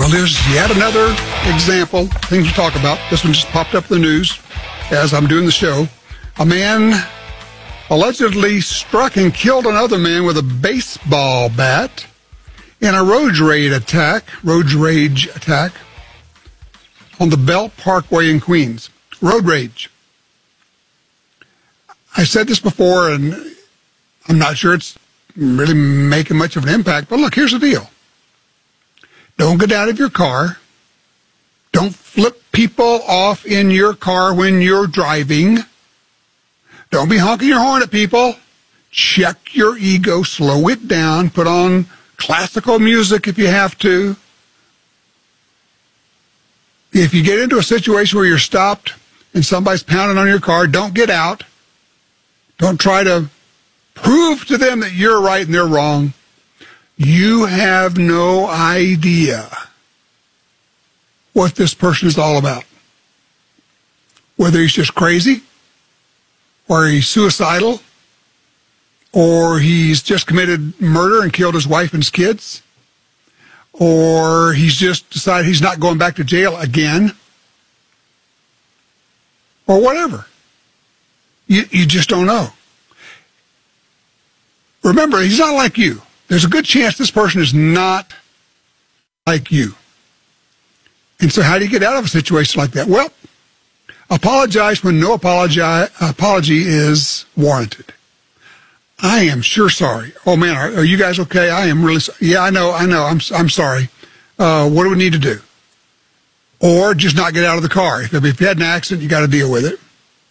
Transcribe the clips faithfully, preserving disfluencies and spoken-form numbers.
Well, there's yet another example, things to talk about. This one just popped up in the news as I'm doing the show. A man allegedly struck and killed another man with a baseball bat in a road rage attack, road rage attack on the Belt Parkway in Queens. Road rage. I said this before, and I'm not sure it's really making much of an impact, but look, here's the deal. Don't get out of your car. Don't flip people off in your car when you're driving. Don't be honking your horn at people. Check your ego, slow it down, put on classical music if you have to. If you get into a situation where you're stopped and somebody's pounding on your car, don't get out. Don't try to prove to them that you're right and they're wrong. You have no idea what this person is all about. Whether he's just crazy, or he's suicidal, or he's just committed murder and killed his wife and his kids, or he's just decided he's not going back to jail again, or whatever. You, you just don't know. Remember, he's not like you. There's a good chance this person is not like you. And so how do you get out of a situation like that? Well, apologize when no apology, apology is warranted. I am sure sorry. Oh, man, are, are you guys okay? I am really sorry. Yeah, I know, I know. I'm I'm sorry. Uh, what do we need to do? Or just not get out of the car. If, if you had an accident, you got to deal with it.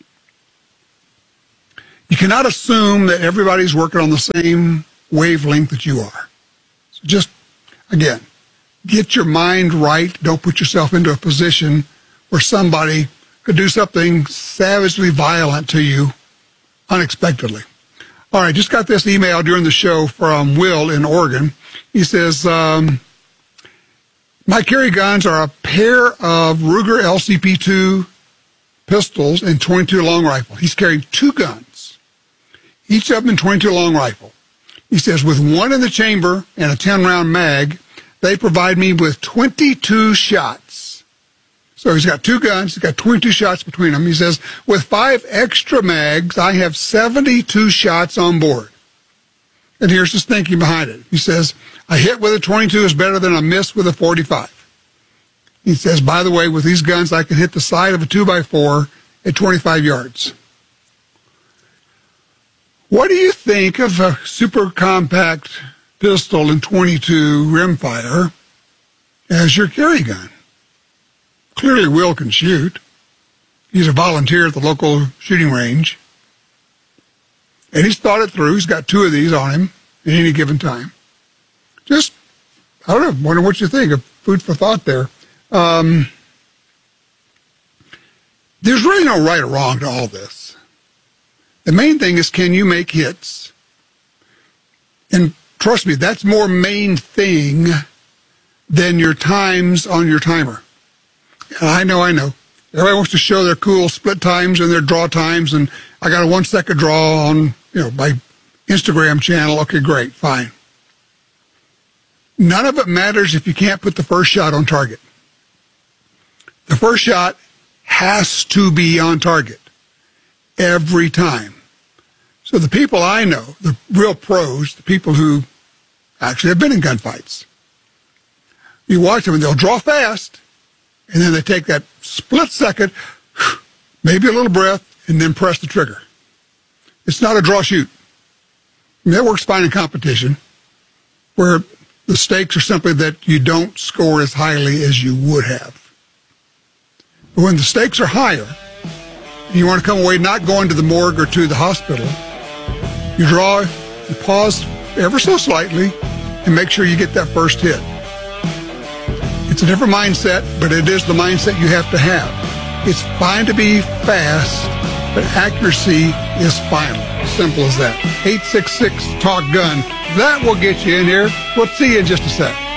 You cannot assume that everybody's working on the same wavelength that you are. So just, again, get your mind right. Don't put yourself into a position where somebody could do something savagely violent to you unexpectedly. All right, just got this email during the show from Will in Oregon. He says, um, my carry guns are a pair of Ruger L C P two pistols and twenty-two long rifle. He's carrying two guns, each of them in twenty-two long rifle. He says, with one in the chamber and a ten-round mag, they provide me with twenty-two shots. So he's got two guns. He's got twenty-two shots between them. He says, with five extra mags, I have seventy-two shots on board. And here's his thinking behind it. He says, a hit with a twenty-two is better than a miss with a forty-five. He says, by the way, with these guns, I can hit the side of a two by four at twenty-five yards. What do you think of a super compact pistol and twenty-two rimfire as your carry gun? Clearly, Will can shoot. He's a volunteer at the local shooting range. And he's thought it through. He's got two of these on him at any given time. Just, I don't know, wonder what you think of food for thought there. Um, there's really no right or wrong to all this. The main thing is, can you make hits? And trust me, that's more main thing than your times on your timer. And I know, I know. Everybody wants to show their cool split times and their draw times, and I got a one-second draw on, you know, my Instagram channel. Okay, great, fine. None of it matters if you can't put the first shot on target. The first shot has to be on target every time. So the people I know, the real pros, the people who actually have been in gunfights, you watch them and they'll draw fast, and then they take that split second, maybe a little breath, and then press the trigger. It's not a draw shoot. I mean, that works fine in competition, where the stakes are simply that you don't score as highly as you would have. But when the stakes are higher, and you want to come away not going to the morgue or to the hospital, you draw, you pause ever so slightly, and make sure you get that first hit. It's a different mindset, but it is the mindset you have to have. It's fine to be fast, but accuracy is final. Simple as that. eight six six, talk gun. That will get you in here. We'll see you in just a sec.